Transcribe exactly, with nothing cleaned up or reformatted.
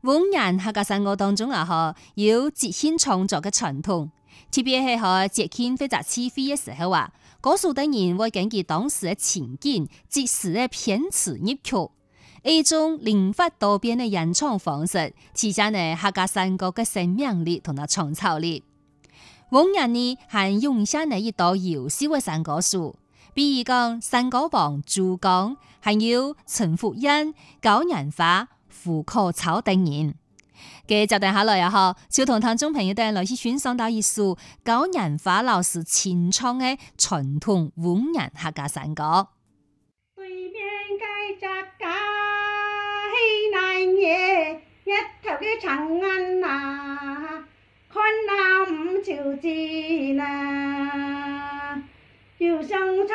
滿人客家山歌當中啊，嗬有即興創作嘅傳統，特別係喺節慶或者聚會嘅時候啊，歌手等人會根據當時嘅情景，即時嘅編詞入曲，一種靈活多變嘅演唱方式，體現呢客家山歌嘅生命力同埋創造力。滿人呢係用上呢一道優秀嘅山歌書，比如講山歌王朱剛，還有陳福恩、高人花、胡可超等人。嘅就等下來啊！嗬，就同聽眾朋友哋來去欣賞到一首高人花老師清唱嘅傳統滿人客家山歌。 對面街窄街那夜一頭嘅長安呐，看那五朝字呐，要上